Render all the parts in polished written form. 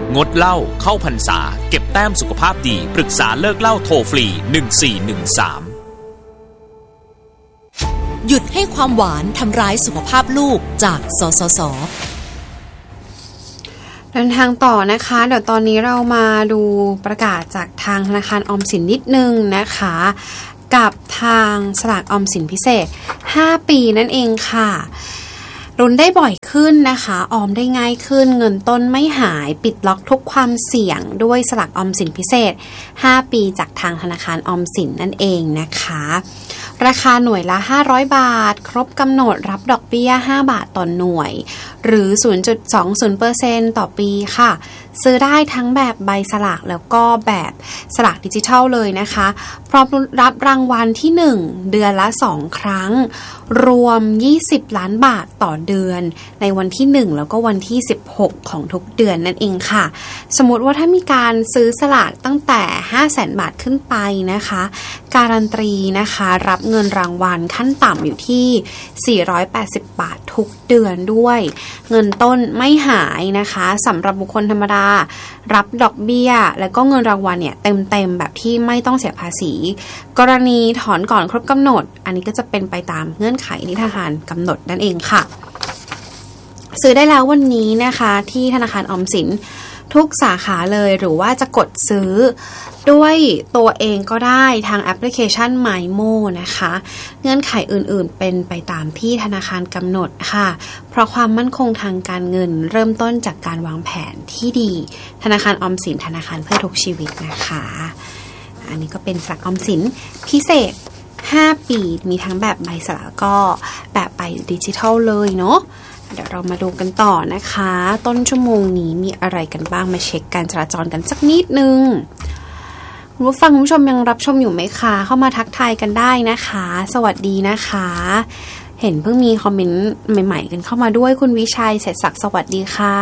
งดเหล้าเข้าพรรษาเก็บแต้มสุขภาพดีปรึกษาเลิกเหล้าโทรฟรี1413 หยุดให้ความหวานทำร้ายสุขภาพลูกจากสสส. เดินทางต่อนะคะเดี๋ยวตอนนี้เรามาดูประกาศจากทางธนาคารออมสินนิดนึงนะคะกับทางสลากออมสินพิเศษ5ปีนั่นเองค่ะลุ้นได้บ่อยขึ้นนะคะออมได้ง่ายขึ้นเงินต้นไม่หายปิดล็อกทุกความเสี่ยงด้วยสลากออมสินพิเศษ5ปีจากทางธนาคารออมสินนั่นเองนะคะราคาหน่วยละ500บาทครบกำหนดรับดอกเบี้ย5บาทต่อหน่วยหรือ 0.20% ต่อปีค่ะซื้อได้ทั้งแบบใบสลากแล้วก็แบบสลากดิจิทัลเลยนะคะพร้อมรับรางวัลที่1เดือนละ2ครั้งรวม20ล้านบาทต่อเดือนในวันที่1แล้วก็วันที่16ของทุกเดือนนั่นเองค่ะสมมติว่าถ้ามีการซื้อสลากตั้งแต่ 500,000 บาทขึ้นไปนะคะการันตีนะคะรับเงินรางวัลขั้นต่ำอยู่ที่480บาททุกเดือนด้วยเงินต้นไม่หายนะคะสำหรับบุคคลธรรมดารับดอกเบี้ยแล้วก็เงินรางวัลเนี่ยเต็มแบบที่ไม่ต้องเสียภาษีกรณีถอนก่อนครบกำหนดอันนี้ก็จะเป็นไปตามเงื่อนไขที่ธนาคารกำหนดนั่นเองค่ะซื้อได้แล้ววันนี้นะคะที่ธนาคารออมสินทุกสาขาเลยหรือว่าจะกดซื้อด้วยตัวเองก็ได้ทางแอปพลิเคชัน MyMo นะคะเงื่อนไขอื่นๆเป็นไปตามที่ธนาคารกำหนดค่ะเพราะความมั่นคงทางการเงินเริ่มต้นจากการวางแผนที่ดีธนาคารออมสินธนาคารเพื่อทุกชีวิตนะคะอันนี้ก็เป็นสลากออมสินพิเศษ5ปีมีทั้งแบบใบสลากก็แบบใบดิจิทัลเลยเนาะเดี๋ยวเรามาดูกันต่อนะคะต้นชั่วโมงนี้มีอะไรกันบ้างมาเช็คการจราจรกันสักนิดนึงคุณผู้ฟังคุณผู้ชมยังรับชมอยู่ไหมคะเข้ามาทักทายกันได้นะคะสวัสดีนะคะเห็นเพิ่งมีคอมเมนต์ใหม่ๆกันเข้ามาด้วยคุณวิชัยเสร็จศักดิ์สวัสดีค่ะ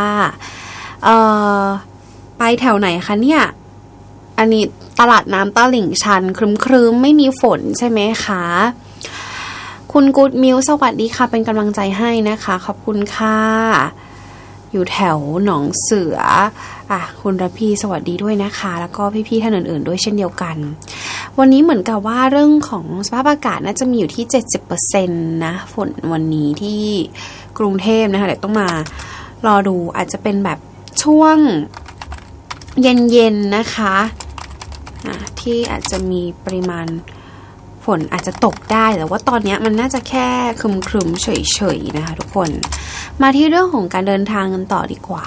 ไปแถวไหนคะเนี่ยอันนี้ตลาดน้ำตลิ่งชันครึ้มๆไม่มีฝนใช่ไหมคะคุณกู๊ดมิวสวัสดีค่ะเป็นกำลังใจให้นะคะขอบคุณค่ะอยู่แถวหนองเสือคุณระพีสวัสดีด้วยนะคะแล้วก็พี่ๆท่านอื่นๆด้วยเช่นเดียวกันวันนี้เหมือนกับว่าเรื่องของสภาพอากาศน่าจะมีอยู่ที่ 70% นะฝนวันนี้ที่กรุงเทพนะคะเดี๋ยวต้องมารอดูอาจจะเป็นแบบช่วงเย็นๆนะคะที่อาจจะมีปริมาณฝนอาจจะตกได้แต่ว่าตอนนี้มันน่าจะแค่ครึมๆเฉยๆนะคะทุกคนมาที่เรื่องของการเดินทางกันต่อดีกว่า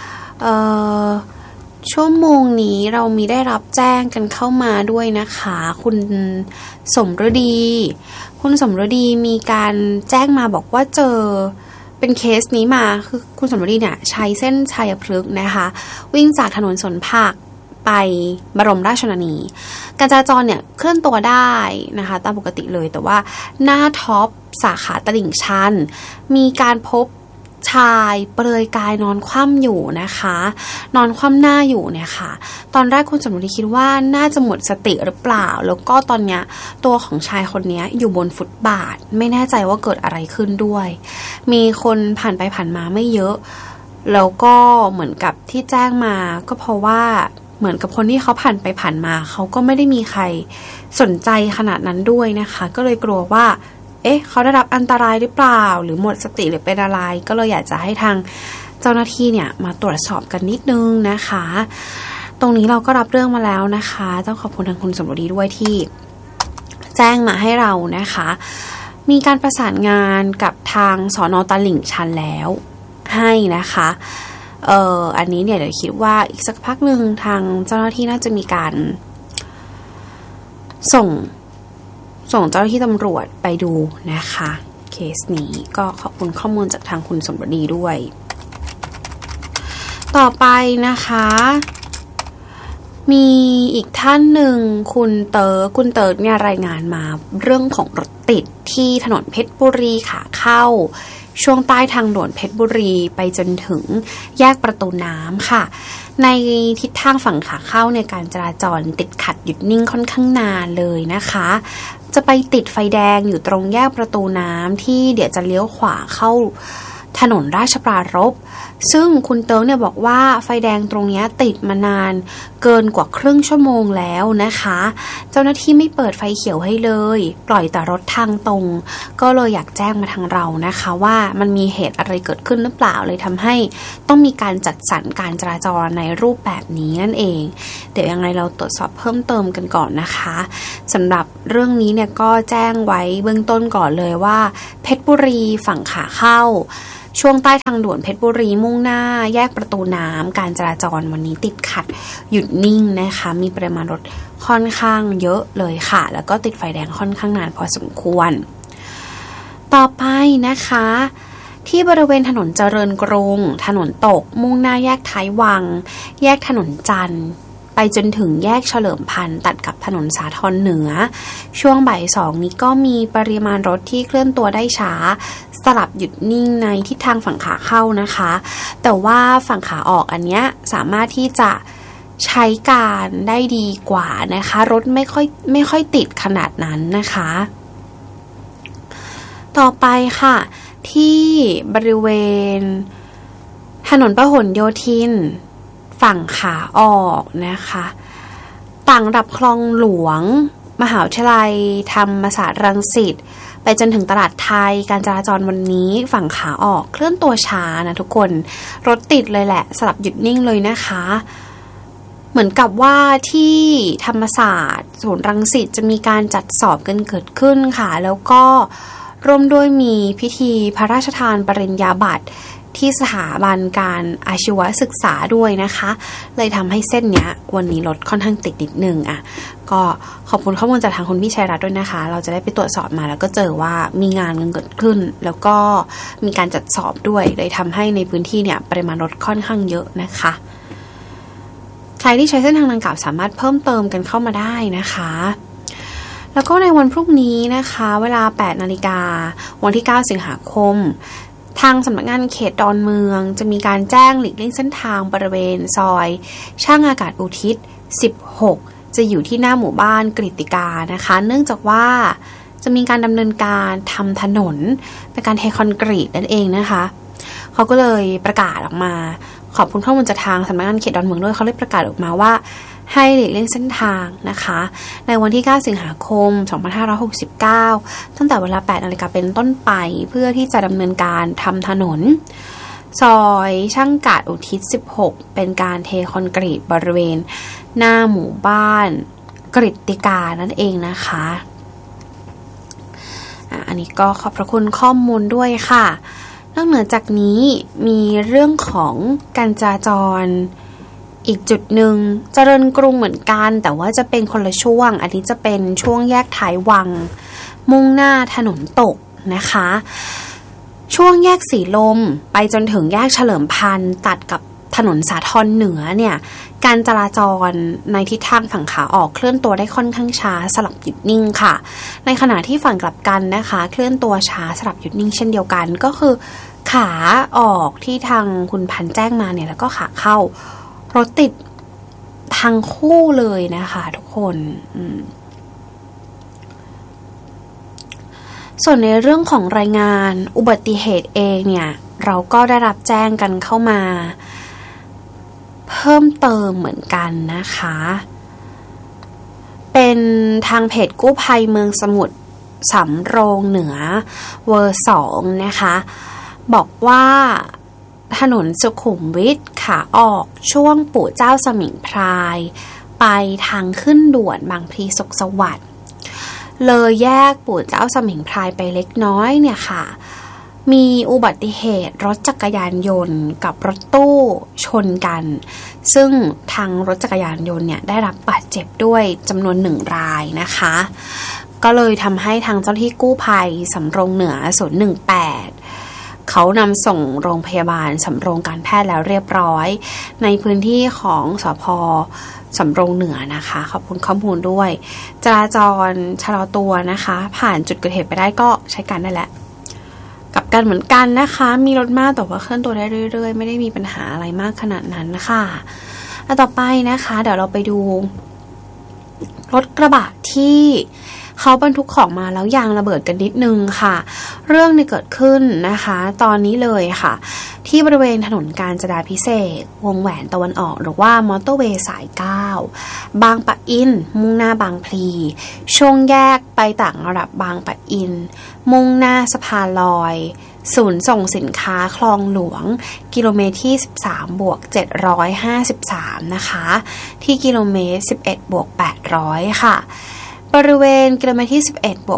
ชั่วโมงนี้เรามีได้รับแจ้งกันเข้ามาด้วยนะคะคุณสมฤดีมีการแจ้งมาบอกว่าเจอเป็นเคสนี้มาคือคุณสมฤดีเนี่ยใช้เส้นชัยพฤกษ์นะคะวิ่งจากถนนสนผักไปบรมราชชนนีการจราจรเนี่ยเคลื่อนตัวได้นะคะตามปกติเลยแต่ว่าหน้าท็อปสาขาตลิ่งชันมีการพบชายเปลือยกายนอนคว่ำอยู่นะคะนอนคว่ำหน้าอยู่เนี่ยค่ะตอนแรกคุณสมฤดีคิดว่าน่าจะหมดสติหรือเปล่าแล้วก็ตอนเนี้ยตัวของชายคนนี้อยู่บนฟุตบาทไม่แน่ใจว่าเกิดอะไรขึ้นด้วยมีคนผ่านไปผ่านมาไม่เยอะแล้วก็เหมือนกับที่แจ้งมาก็เพราะว่าเหมือนกับคนที่เขาผ่านไปผ่านมาเขาก็ไม่ได้มีใครสนใจขนาดนั้นด้วยนะคะก็เลยกลัวว่าเขาได้รับอันตรายหรือเปล่าหรือหมดสติหรือเป็นอะไรก็เลยอยากจะให้ทางเจ้าหน้าที่เนี่ยมาตรวจสอบกันนิดนึงนะคะตรงนี้เราก็รับเรื่องมาแล้วนะคะต้องขอบคุณทางคุณสมฤดีด้วยที่แจ้งมาให้เรานะคะมีการประสานงานกับทางสน.ตลิ่งชันแล้วให้นะคะอันนี้เนี่ยเดี๋ยวคิดว่าอีกสักพักนึงทางเจ้าหน้าที่น่าจะมีการส่งเจ้าหน้าที่ตำรวจไปดูนะคะเคสนี้ก็ขอบคุณข้อมูลจากทางคุณสมฤดีด้วยต่อไปนะคะมีอีกท่านหนึ่งคุณเติร์ดเนี่ยรายงานมาเรื่องของรถติดที่ถนนเพชรบุรีขาเข้าช่วงใต้ทางด่วนเพชรบุรีไปจนถึงแยกประตูน้ำค่ะในทิศทางฝั่งขาเข้าในการจราจรติดขัดหยุดนิ่งค่อนข้างนานเลยนะคะจะไปติดไฟแดงอยู่ตรงแยกประตูน้ำที่เดี๋ยวจะเลี้ยวขวาเข้าถนนราชปรารภซึ่งคุณเติร์กเนี่ยบอกว่าไฟแดงตรงนี้ติดมานานเกินกว่าครึ่งชั่วโมงแล้วนะคะเจ้าหน้าที่ไม่เปิดไฟเขียวให้เลยปล่อยแต่รถทางตรงก็เลยอยากแจ้งมาทางเรานะคะว่ามันมีเหตุอะไรเกิดขึ้นหรือเปล่าเลยทำให้ต้องมีการจัดสรรการจราจรในรูปแบบนี้นั่นเองเดี๋ยวยังไงเราตรวจสอบเพิ่มเติมกันก่อนนะคะสำหรับเรื่องนี้เนี่ยก็แจ้งไว้เบื้องต้นก่อนเลยว่าเพชรบุรีฝั่งขาเข้าช่วงใต้ทางด่วนเพชรบุรีมุ่งหน้าแยกประตูน้ำการจราจรวันนี้ติดขัดหยุดนิ่งนะคะมีปริมาณรถค่อนข้างเยอะเลยค่ะแล้วก็ติดไฟแดงค่อนข้างนานพอสมควรต่อไปนะคะที่บริเวณถนนเจริญกรุงถนนตกมุ่งหน้าแยกท้ายวังแยกถนนจันทร์ไปจนถึงแยกเฉลิมพันธุ์ตัดกับถนนสาทรเหนือช่วงบ่าย2นี้ก็มีปริมาณรถที่เคลื่อนตัวได้ช้าสลับหยุดนิ่งในทิศทางฝั่งขาเข้านะคะแต่ว่าฝั่งขาออกอันเนี้ยสามารถที่จะใช้การได้ดีกว่านะคะรถไม่ค่อยติดขนาดนั้นนะคะต่อไปค่ะที่บริเวณถนนพหลโยธินฝั่งขาออกนะคะต่างระดับคลองหลวงมหาวิทยาลัยธรรมศาสตร์รังสิตไปจนถึงตลาดไทยการจราจรวันนี้ฝั่งขาออกเคลื่อนตัวช้านะทุกคนรถติดเลยแหละสลับหยุดนิ่งเลยนะคะเหมือนกับว่าที่ธรรมศาสตร์ศูนย์รังสิตจะมีการจัดสอบกันเกิดขึ้นค่ะแล้วก็ร่วมด้วยมีพิธีพระราชทานปริญญาบัตรที่สถาบันการอาชีวศึกษาด้วยนะคะเลยทำให้เส้นเนี้ยวันนี้รถค่อนข้างติดนิดนึงก็ขอบคุณข้อมูลจากทางคุณพี่ชัยรัตน์ด้วยนะคะเราจะได้ไปตรวจสอบมาแล้วก็เจอว่ามีงานเกิดขึ้นแล้วก็มีการจัดสอบด้วยเลยทำให้ในพื้นที่เนี่ยปริมาณรถค่อนข้างเยอะนะคะใครที่ใช้เส้นทางดังกล่าวสามารถเพิ่มเติมกันเข้ามาได้นะคะแล้วก็ในวันพรุ่งนี้นะคะเวลา 8 นาฬิกาวันที่ 9 สิงหาคมทางสำนักงานเขตดอนเมืองจะมีการแจ้งหลีกเลี่ยงเส้นทางบริเวณซอยช่างอากาศอุทิศ16จะอยู่ที่หน้าหมู่บ้านกฤติกานะคะเนื่องจากว่าจะมีการดำเนินการทำถนนเป็นการเทคอนกรีตนั่นเองนะคะเขาก็เลยประกาศออกมาขอบคุณข้อมูลจากทางสำนักงานเขตดอนเมืองด้วยเขาเลยประกาศออกมาว่าให้หลีกเลี่ยงเส้นทางนะคะในวันที่ 9 สิงหาคม 2569 ตั้งแต่เวลา 8 นาฬิกาเป็นต้นไปเพื่อที่จะดำเนินการทำถนนซอยช่างกาดอุทิศ16เป็นการเทคอนกรีตบริเวณหน้าหมู่บ้านกฤติกานั่นเองนะคะอันนี้ก็ขอบพระคุณข้อมูลด้วยค่ะนอกเหนือจากนี้มีเรื่องของการจราจรอีกจุดหนึ่งเจริญกรุงเหมือนกันแต่ว่าจะเป็นคนละช่วงอันนี้จะเป็นช่วงแยกท้ายวังมุ่งหน้าถนนตกนะคะช่วงแยกสีลมไปจนถึงแยกเฉลิมพันธุ์ตัดกับถนนสาทรเหนือเนี่ยการจราจรในทิศทางฝั่งขาออกเคลื่อนตัวได้ค่อนข้างช้าสลับหยุดนิ่งค่ะในขณะที่ฝั่งกลับกันนะคะเคลื่อนตัวช้าสลับหยุดนิ่งเช่นเดียวกันก็คือขาออกที่ทางคุณพันแจ้งมาเนี่ยแล้วก็ขาเข้ารถติดทั้งคู่เลยนะคะทุกคนส่วนในเรื่องของรายงานอุบัติเหตุเองเนี่ยเราก็ได้รับแจ้งกันเข้ามาเพิ่มเติมเหมือนกันนะคะเป็นทางเพจกู้ภัยเมืองสมุทรสำโรงเหนือเวอร์2นะคะบอกว่าถนนสุขุมวิทขาออกช่วงปู่เจ้าสมิงพรายไปทางขึ้นด่วนบางพลีสุขสวัสดิ์เลยแยกปู่เจ้าสมิงพรายไปเล็กน้อยเนี่ยค่ะมีอุบัติเหตุรถจักรยานยนต์กับรถตู้ชนกันซึ่งทางรถจักรยานยนต์เนี่ยได้รับบาดเจ็บด้วยจำนวน1 รายนะคะก็เลยทำให้ทางเจ้าหน้าที่กู้ภัยสำโรงเหนือ018เขานำส่งโรงพยาบาลสำโรงการแพทย์แล้วเรียบร้อยในพื้นที่ของสภ.สำโรงเหนือนะคะขอบคุณข้อมูลด้วยจราจรชะลอตัวนะคะผ่านจุดเกิดเหตุไปได้ก็ใช้การได้แหละกับกันเหมือนกันนะคะมีรถมากแต่ว่าเคลื่อนตัวได้เรื่อยๆไม่ได้มีปัญหาอะไรมากขนาดนั้นนะคะต่อไปนะคะเดี๋ยวเราไปดูรถกระบะที่เขาบรรทุกของมาแล้วยางระเบิดกันนิดนึงค่ะเรื่องเนี่ยเกิดขึ้นนะคะตอนนี้เลยค่ะที่บริเวณถนนกาญจนาภิเษกวงแหวนตะวันออกหรือว่ามอเตอร์เวย์สาย 9 บางปะอินมุ่งหน้าบางพลีช่วงแยกไปต่างระดับบางปะอินมุ่งหน้าสะพานลอยศูนย์ส่งสินค้าคลองหลวงกิโลเมตรที่ 13+753 นะคะที่กิโลเมตร 11+800 ค่ะบริเวณกิโลเมตรที่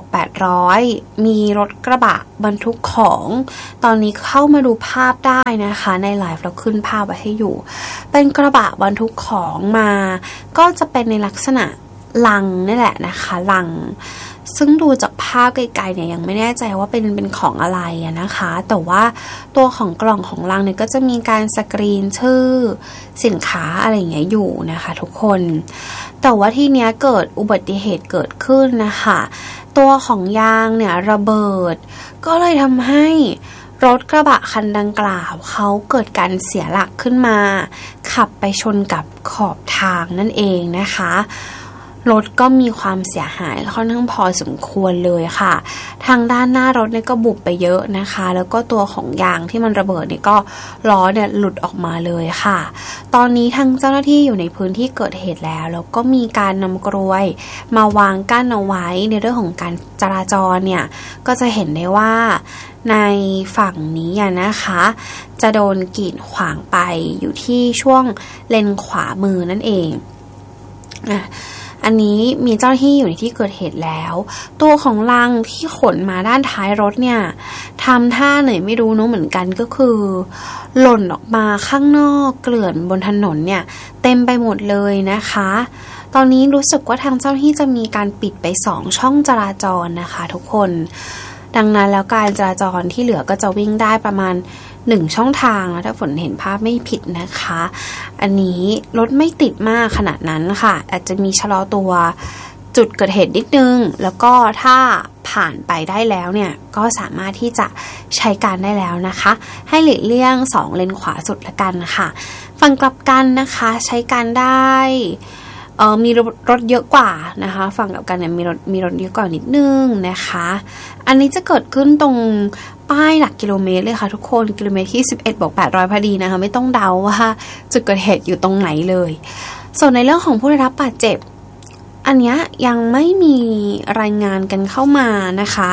11+800 มีรถกระบะบรรทุกของตอนนี้เข้ามาดูภาพได้นะคะในไลฟ์เราขึ้นภาพไว้ให้อยู่เป็นกระบะบรรทุกของมาก็จะเป็นในลักษณะลังนี่แหละนะคะลังซึ่งดูจากภาพไกลๆเนี่ยยังไม่แน่ใจว่าเป็นของอะไรนะคะแต่ว่าตัวของกล่องของลังเนี่ยก็จะมีการสกรีนชื่อสินค้าอะไรอย่างเงี้ยอยู่นะคะทุกคนแต่ว่าที่เนี้ยเกิดอุบัติเหตุเกิดขึ้นนะคะตัวของยางเนี่ยระเบิดก็เลยทำให้รถกระบะคันดังกล่าวเขาเกิดการเสียหลักขึ้นมาขับไปชนกับขอบทางนั่นเองนะคะรถก็มีความเสียหายค่อนข้างพอสมควรเลยค่ะทางด้านหน้ารถเนี่ยก็บุบไปเยอะนะคะแล้วก็ตัวของยางที่มันระเบิดเนี่ยก็ล้อเนี่ยหลุดออกมาเลยค่ะตอนนี้ทางเจ้าหน้าที่อยู่ในพื้นที่เกิดเหตุแล้วก็มีการนำกรวยมาวางกั้นเอาไว้ในเรื่องของการจราจรเนี่ยก็จะเห็นได้ว่าในฝั่งนี้นะคะจะโดนกีดขวางไปอยู่ที่ช่วงเลนขวามือนั่นเองอันนี้มีเจ้าหน้าที่อยู่ในที่เกิดเหตุแล้วตัวของลังที่ขนมาด้านท้ายรถเนี่ยทำท่าไหนไม่รู้เนอะเหมือนกันก็คือหล่นออกมาข้างนอกเกลื่อนบนถนนเนี่ยเต็มไปหมดเลยนะคะตอนนี้รู้สึกว่าทางเจ้าหน้าที่จะมีการปิดไป2ช่องจราจรนะคะทุกคนดังนั้นแล้วการจราจรที่เหลือก็จะวิ่งได้ประมาณ1ช่องทางถ้าฝนเห็นภาพไม่ผิดนะคะอันนี้รถไม่ติดมากขนาดนั้นค่ะอาจจะมีชะลอตัวจุดเกิดเหตุนิดนึงแล้วก็ถ้าผ่านไปได้แล้วเนี่ยก็สามารถที่จะใช้การได้แล้วนะคะให้หลีกเลี่ยง2เลนขวาสุดละกันค่ะฝั่งกลับกันนะคะใช้การได้มีรถเยอะกว่านะคะฝั่งกลับกันเนี่ยมีรถเยอะกว่านิดนึงนะคะอันนี้จะเกิดขึ้นตรงป้ายหลักกิโลเมตรเลยค่ะทุกคนกิโลเมตรที่ 11+800 พอดีนะคะไม่ต้องเดาว่าจุดเกิดเหตุอยู่ตรงไหนเลยส่วนในเรื่องของผู้ได้รับบาดเจ็บอันนี้ยังไม่มีรายงานกันเข้ามานะคะ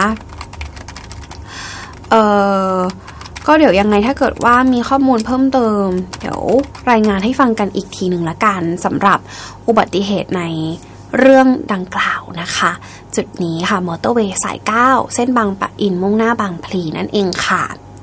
ก็เดี๋ยวยังไงถ้าเกิดว่ามีข้อมูลเพิ่มเติมเดี๋ยวรายงานให้ฟังกันอีกทีหนึ่งละกันสำหรับอุบัติเหตุในเรื่องดังกล่าวนะคะจุดนี้ค่ะมอเตอร์เวย์สาย 9 เส้นบางปะอินมุ่งหน้าบางพลีนั่นเองค่ะ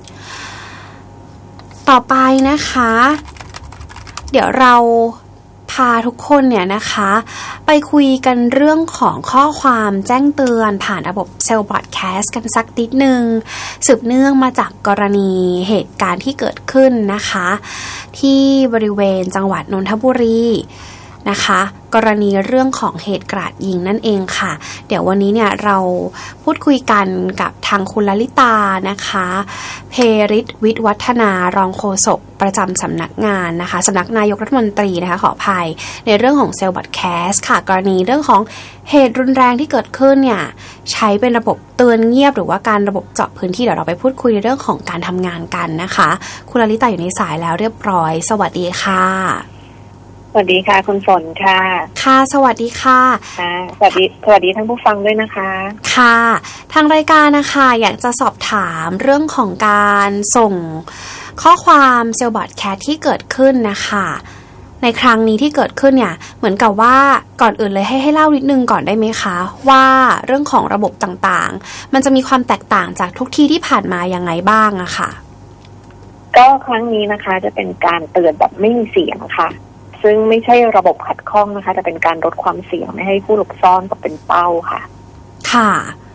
ต่อไปนะคะเดี๋ยวเราพาทุกคนเนี่ยนะคะไปคุยกันเรื่องของข้อความแจ้งเตือนผ่านระบบเซลล์บรอดแคสต์กันสักนิดนึงสืบเนื่องมาจากกรณีเหตุการณ์ที่เกิดขึ้นนะคะที่บริเวณจังหวัดนนทบุรีนะคะกรณีเรื่องของเหตุกราดยิงนั่นเองค่ะเดี๋ยววันนี้เนี่ยเราพูดคุยกันกับทางคุณลลิตานะคะเพริศวิทย์วัฒนารองโฆษกประจำสำนักงานนะคะสำนักนายกรัฐมนตรีนะคะขออภัยในเรื่องของเซลล์บอดแคสต์ค่ะกรณีเรื่องของเหตุรุนแรงที่เกิดขึ้นเนี่ยใช้เป็นระบบเตือนเงียบหรือว่าการระบบเจาะพื้นที่เดี๋ยวเราไปพูดคุยในเรื่องของการทำงานกันนะคะคุณลลิตาอยู่ในสายแล้วเรียบร้อยสวัสดีค่ะสวัสดีค่ะคุณฝนค่ะค่ะสวัสดีค่ะสวัสดีท่านผู้ฟังด้วยนะคะค่ะทางรายการนะคะอยากจะสอบถามเรื่องของการส่งข้อความเซลล์บอดแคสต์ที่เกิดขึ้นนะคะในครั้งนี้ที่เกิดขึ้นเนี่ยเหมือนกับว่าก่อนอื่นเลยให้เล่านิดนึงก่อนได้ไหมคะว่าเรื่องของระบบต่างๆมันจะมีความแตกต่างจากทุกที่ที่ผ่านมายังไงบ้างอะค่ะก็ครั้งนี้นะคะจะเป็นการเตือนแบบไม่มีเสียงค่ะซึ่งไม่ใช่ระบบขัดข้องนะคะแต่เป็นการลดความเสี่ยงไม่ให้ผู้หลบซ่อนตกเป็นเป้าค่ะค่ะ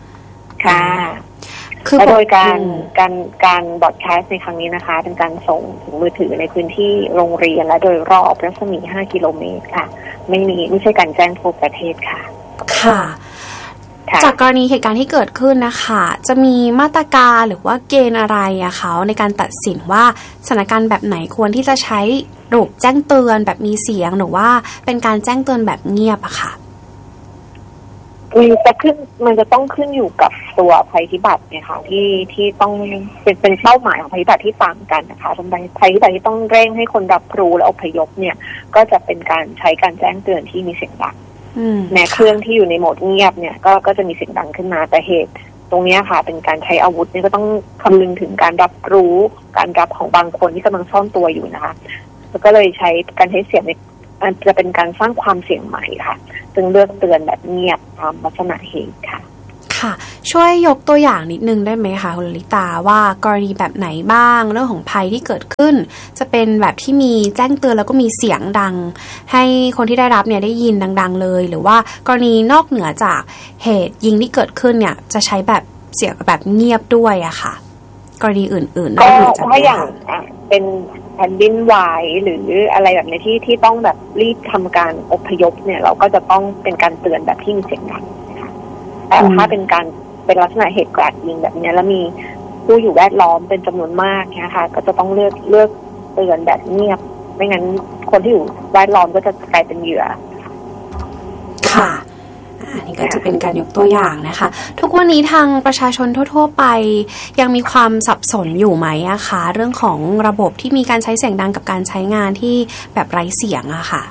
คือโดยการบอดแคสต์ในครั้งนี้นะคะเป็นการส่งถึงมือถือในพื้นที่โรงเรียนและโดยรอบรัศมี5 กิโลเมตรค่ะไม่ใช่การแจ้งทั่วประเทศค่ะค่ะจากกรณีเหตุการณ์ที่เกิดขึ้นนะคะจะมีมาตรการหรือว่าเกณฑ์อะไรอะคะในการตัดสินว่าสถานการณ์แบบไหนควรที่จะใช้ระบบแจ้งเตือนแบบมีเสียงหรือว่าเป็นการแจ้งเตือนแบบเงียบอะค่ะมันจะต้องขึ้นอยู่กับตัวภัยพิบัติเนี่ยค่ะที่ต้องเป็นเป้าหมายของภัยพิบัติที่ต่างกันนะคะสำหรับภัยพิบัติที่ต้องเร่งให้คนรับรู้และอพยพเนี่ยก็จะเป็นการใช้การแจ้งเตือนที่มีเสียงดังแม้เครื่องที่อยู่ในโหมดเงียบเนี่ยก็จะมีเสียงดังขึ้นมาแต่เหตุตรงนี้ค่ะเป็นการใช้อาวุธนี่ก็ต้องคำนึงถึงการรับรู้การรับของบางคนที่กำลังซ่อนตัวอยู่นะคะแล้วก็เลยใช้การใช้เสียงในจะเป็นการสร้างความเสี่ยงใหม่ค่ะจึงเลือกเตือนแบบเงียบตามลักษณะเหตุค่ะค่ะช่วยยกตัวอย่างนิดนึงได้ไหมคะคุณลลิตาว่ากรณีแบบไหนบ้างเรื่องของภัยที่เกิดขึ้นจะเป็นแบบที่มีแจ้งเตือนแล้วก็มีเสียงดังให้คนที่ได้รับเนี่ยได้ยินดังๆเลยหรือว่ากรณีนอกเหนือจากเหตุยิงที่เกิดขึ้นเนี่ยจะใช้แบบเสียงแบบเงียบด้วยอะค่ะกรณีอื่นๆนอกเหนือจากถ้าอย่างเป็นแผ่นดินไหวหรืออะไรแบบนี้ที่ต้องแบบรีบทำการอพยพเนี่ยเราก็จะต้องเป็นการเตือนแบบที่มีเสียงดังนะคะแต่ถ้าเป็นลักษณะเหตุกราดยิงแบบนี้แล้วมีผู้อยู่แวดล้อมเป็นจำนวนมากนะคะก็จะต้องเลือกเตือนแบบเงียบไม่งั้นคนที่อยู่แวดล้อมก็จะกลายเป็นเหยื่อค่ะอันนี้ก็จะเป็นการยกตัวอย่างนะคะทุกวันนี้ทางประชาชนทั่วๆไปยังมีความสับสนอยู่ไหมอะคะเรื่องของระบบที่มีการใช้เสียงดังกับการใช้งานที่แบบไร้เสียงอะค่ะ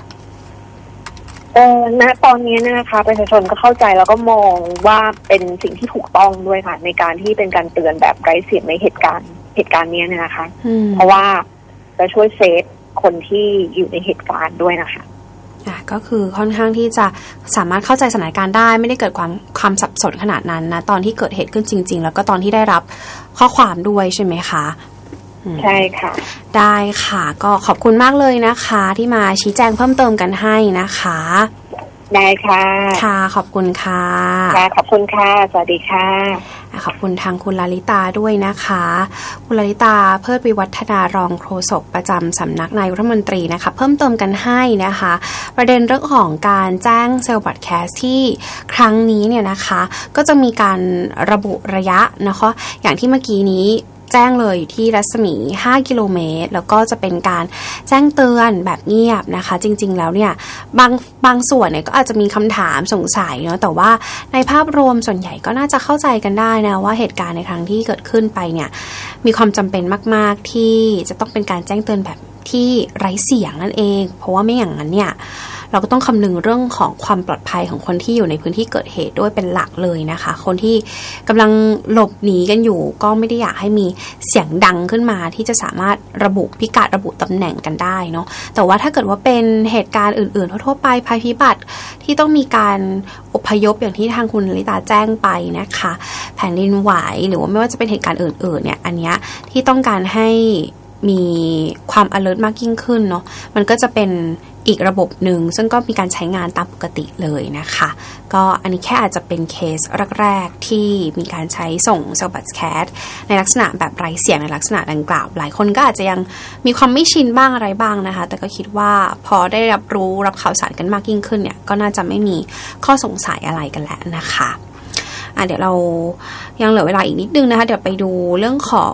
ณตอนนี้นะคะประชาชนก็เข้าใจแล้วก็มองว่าเป็นสิ่งที่ถูกต้องด้วยค่ะในการที่เป็นการเตือนแบบไร้เสียงในเหตุการณ์นี้นะคะเพราะว่าจะช่วยเซฟคนที่อยู่ในเหตุการณ์ด้วยนะคะก็คือค่อนข้างที่จะสามารถเข้าใจสถานการณ์ได้ไม่ได้เกิดความสับสนขนาดนั้นนะตอนที่เกิดเหตุขึ้นจริงๆแล้วก็ตอนที่ได้รับข้อความด้วยใช่ไหมคะใช่ค่ะได้ค่ะก็ขอบคุณมากเลยนะคะที่มาชี้แจงเพิ่มเติมกันให้นะคะได้ค่ะค่ะขอบคุณค่ะค่ะขอบคุณค่ะสวัสดีค่ะขอบคุณทางคุณลลิตาด้วยนะคะคุณลลิตาเพิดวิวัฒนารองโฆษกประจำสำนักนายกรัฐมนตรีนะคะเพิ่มเติมกันให้นะคะประเด็นเรื่องของการแจ้งเซลล์บอดแคสต์ที่ครั้งนี้เนี่ยนะคะก็จะมีการระบุระยะนะคะอย่างที่เมื่อกี้นี้แจ้งเลยที่รัศมี5กิโลเมตรแล้วก็จะเป็นการแจ้งเตือนแบบเงียบนะคะจริงๆแล้วเนี่ยบางส่วนเนี่ยก็อาจจะมีคำถามสงสัยเนาะแต่ว่าในภาพรวมส่วนใหญ่ก็น่าจะเข้าใจกันได้นะว่าเหตุการณ์ในครั้งที่เกิดขึ้นไปเนี่ยมีความจำเป็นมากๆที่จะต้องเป็นการแจ้งเตือนแบบที่ไร้เสียงนั่นเองเพราะว่าไม่อย่างนั้นเนี่ยเราก็ต้องคำนึงเรื่องของความปลอดภัยของคนที่อยู่ในพื้นที่เกิดเหตุด้วยเป็นหลักเลยนะคะคนที่กำลังหลบหนีกันอยู่ก็ไม่ได้อยากให้มีเสียงดังขึ้นมาที่จะสามารถระบุพิกัดระบุตำแหน่งกันได้เนาะแต่ว่าถ้าเกิดว่าเป็นเหตุการณ์อื่นๆทั่วไปภัยพิบัติที่ต้องมีการอพยพอย่างที่ทางคุณลิตาแจ้งไปนะคะแผ่นดินไหวหรือว่าไม่ว่าจะเป็นเหตุการณ์อื่นๆเนี่ยอันเนี้ยที่ต้องการให้มีความ alert มากยิ่งขึ้นเนาะมันก็จะเป็นอีกระบบหนึ่งซึ่งก็มีการใช้งานตามปกติเลยนะคะก็อันนี้แค่อาจจะเป็นเคสแรกๆที่มีการใช้ส่งเซลล์บอดแคสต์ในลักษณะแบบไร้เสียงในลักษณะดังกล่าวหลายคนก็อาจจะยังมีความไม่ชินบ้างอะไรบ้างนะคะแต่ก็คิดว่าพอได้รับข่าวสารกันมากยิ่งขึ้นเนี่ยก็น่าจะไม่มีข้อสงสัยอะไรกันแล้วนะคะเดี๋ยวเรายังเหลือเวลาอีกนิดนึงนะคะเดี๋ยวไปดูเรื่องของ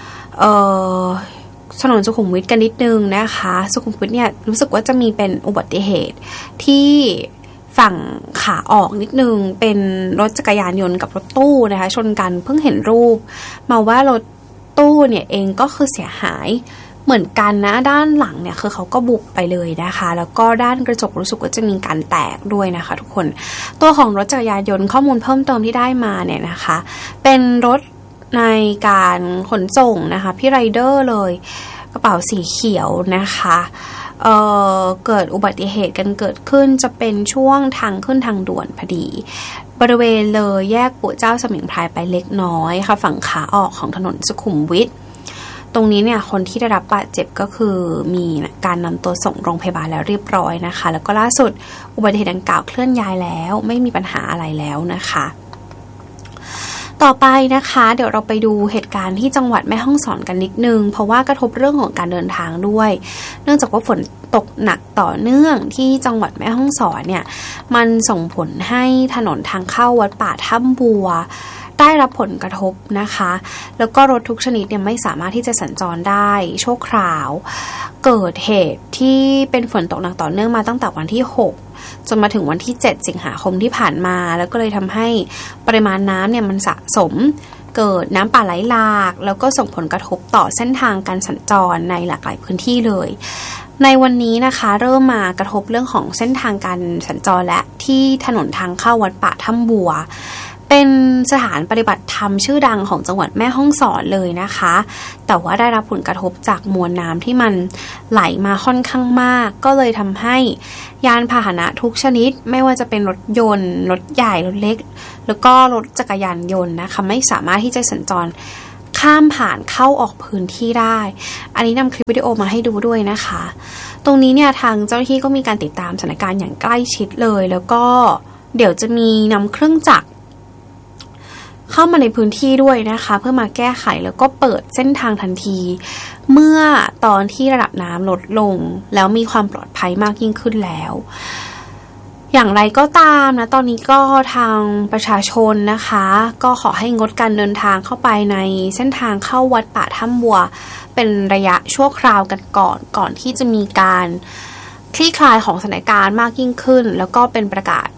ถนนสุขุมวิทกันนิดนึงนะคะสุขุมวิทเนี่ยรู้สึกว่าจะมีเป็นอุบัติเหตุที่ฝั่งขาออกนิดนึงเป็นรถจักรยานยนต์กับรถตู้นะคะชนกันเพิ่งเห็นรูปมาว่ารถตู้เนี่ยเองก็คือเสียหายเหมือนกันนะด้านหลังเนี่ยคือเขาก็บุบไปเลยนะคะแล้วก็ด้านกระจกรู้สึกว่าจะมีการแตกด้วยนะคะทุกคนตัวของรถจักรยานยนต์ข้อมูลเพิ่มเติมที่ได้มาเนี่ยนะคะเป็นรถในการขนส่งนะคะพี่ไรเดอร์เลยกระเป๋าสีเขียวนะคะเกิดอุบัติเหตุกันเกิดขึ้นจะเป็นช่วงทางขึ้นทางด่วนพอดีบริเวณเลยแยกปู่เจ้าสมิงพรายไปเล็กน้อยค่ะฝั่งขาออกของถนนสุขุมวิทตรงนี้เนี่ยคนที่ได้รับบาดเจ็บก็คือมีการนำตัวส่งโรงพยาบาลแล้วเรียบร้อยนะคะแล้วก็ล่าสุดอุบัติเหตุดังกล่าวเคลื่อนย้ายแล้วไม่มีปัญหาอะไรแล้วนะคะต่อไปนะคะเดี๋ยวเราไปดูเหตุการณ์ที่จังหวัดแม่ฮ่องสอนกันนิดนึงเพราะว่ากระทบเรื่องของการเดินทางด้วยเนื่องจากว่าฝนตกหนักต่อเนื่องที่จังหวัดแม่ฮ่องสอนเนี่ยมันส่งผลให้ถนนทางเข้าวัดป่าถ้ำบัวได้รับผลกระทบนะคะแล้วก็รถทุกชนิดเนี่ยไม่สามารถที่จะสัญจรได้ชั่วคราวเกิดเหตุที่เป็นฝนตกหนักต่อเนื่องมาตั้งแต่วันที่จนมาถึงวันที่7สิงหาคมที่ผ่านมาแล้วก็เลยทำให้ปริมาณน้ำเนี่ยมันสะสมเกิดน้ำป่าไหลหลากแล้วก็ส่งผลกระทบต่อเส้นทางการสัญจรในหลากหลายพื้นที่เลยในวันนี้นะคะเริ่มมากระทบเรื่องของเส้นทางการสัญจรและที่ถนนทางเข้าวัดป่าถ้ำบัวเป็นสถานปฏิบัติธรรมชื่อดังของจังหวัดแม่ฮ่องสอนเลยนะคะแต่ว่าได้รับผลกระทบจากมวลน้ำที่มันไหลมาค่อนข้างมากก็เลยทำให้ยานพาหนะทุกชนิดไม่ว่าจะเป็นรถยนต์รถใหญ่รถเล็กแล้วก็รถจักรยานยนต์นะคะไม่สามารถที่จะสัญจรข้ามผ่านเข้าออกพื้นที่ได้อันนี้นำคลิปวิดีโอมาให้ดูด้วยนะคะตรงนี้เนี่ยทางเจ้าหน้าที่ก็มีการติดตามสถานการณ์อย่างใกล้ชิดเลยแล้วก็เดี๋ยวจะมีนำเครื่องจักรเข้ามาในพื้นที่ด้วยนะคะเพื่อมาแก้ไขแล้วก็เปิดเส้นทางทันทีเมื่อตอนที่ระดับน้ำลดลงแล้วมีความปลอดภัยมากยิ่งขึ้นแล้วอย่างไรก็ตามนะตอนนี้ก็ทางประชาชนนะคะก็ขอให้งดการเดินทางเข้าไปในเส้นทางเข้าวัดป่าถ้ำบัวเป็นระยะชั่วคราวกันก่อนที่จะมีการคลี่คลายของสถานการณ์มากยิ่งขึ้นแล้วก็เป็นประกาศ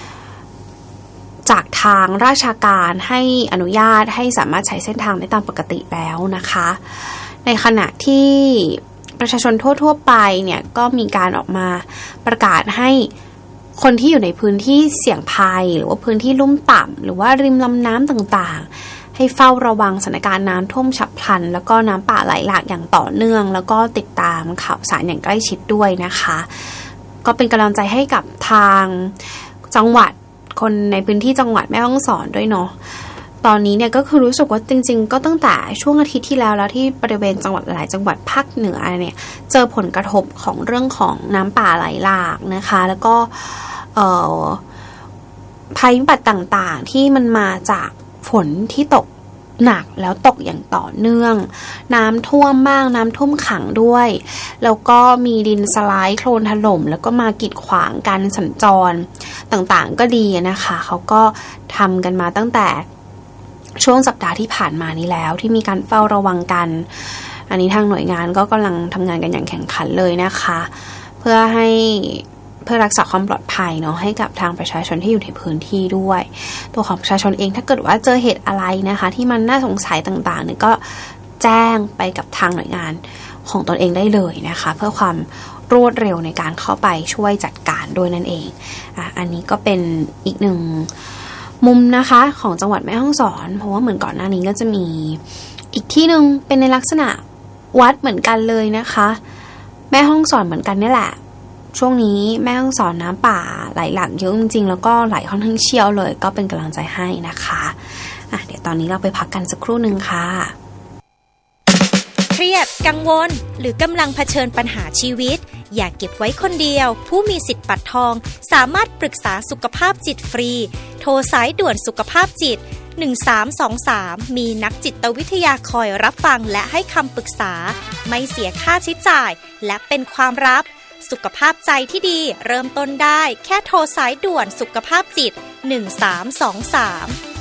จากทางราชการให้อนุญาตให้สามารถใช้เส้นทางได้ตามปกติแล้วนะคะในขณะที่ประชาชนทั่วๆไปเนี่ยก็มีการออกมาประกาศให้คนที่อยู่ในพื้นที่เสี่ยงภัยหรือว่าพื้นที่ลุ่มต่ำหรือว่าริมลำน้ำต่างๆให้เฝ้าระวังสถานการณ์น้ำท่วมฉับพลันแล้วก็น้ำป่าไหลหลากอย่างต่อเนื่องแล้วก็ติดตามข่าวสารอย่างใกล้ชิดด้วยนะคะก็เป็นกำลังใจให้กับทางจังหวัดคนในพื้นที่จังหวัดแม่ฮ่องสอนด้วยเนาะตอนนี้เนี่ยก็คือรู้สึกว่าจริงๆก็ตั้งแต่ช่วงอาทิตย์ที่แล้วที่บริเวณจังหวัดหลายจังหวัดภาคเหนือเนี่ยเจอผลกระทบของเรื่องของน้ำป่าไหลหลากนะคะแล้วก็ภัยพิบัติต่างๆที่มันมาจากฝนที่ตกหนักแล้วตกอย่างต่อเนื่องน้ำท่วมบ้างน้ำท่วมขังด้วยแล้วก็มีดินสไลด์โคลนถล่มแล้วก็มากีดขวางการสัญจรต่างๆก็ดีนะคะเขาก็ทำกันมาตั้งแต่ช่วงสัปดาห์ที่ผ่านมานี้แล้วที่มีการเฝ้าระวังกันอันนี้ทางหน่วยงานก็กำลังทำงานกันอย่างแข่งขันเลยนะคะเพื่อรักษาความปลอดภัยเนาะให้กับทางประชาชนที่อยู่ในพื้นที่ด้วยตัวของประชาชนเองถ้าเกิดว่าเจอเหตุอะไรนะคะที่มันน่าสงสัยต่างๆเนี่ยก็แจ้งไปกับทางหน่วยงานของตนเองได้เลยนะคะเพื่อความรวดเร็วในการเข้าไปช่วยจัดการด้วยนั่นเองอันนี้ก็เป็นอีกหนึ่งมุมนะคะของจังหวัดแม่ฮ่องสอนเพราะว่าเหมือนก่อนหน้านี้ก็จะมีอีกที่นึงเป็นในลักษณะวัดเหมือนกันเลยนะคะแม่ฮ่องสอนเหมือนกันนี่แหละช่วงนี้แม่ฮ่องสอนน้ำป่าไหลหลากเยอะจริงๆแล้วก็ไหลค่อนข้างเชี่ยวเลยก็เป็นกำลังใจให้นะคะเดี๋ยวตอนนี้เราไปพักกันสักครู่นึงค่ะเครียดกังวลหรือกำลังเผชิญปัญหาชีวิตอย่าเก็บไว้คนเดียวผู้มีสิทธิ์บัตรทองสามารถปรึกษาสุขภาพจิตฟรีโทรสายด่วนสุขภาพจิต1323มีนักจิตวิทยาคอยรับฟังและให้คำปรึกษาไม่เสียค่าใช้จ่ายและเป็นความลับสุขภาพใจที่ดีเริ่มต้นได้แค่โทรสายด่วนสุขภาพจิต1323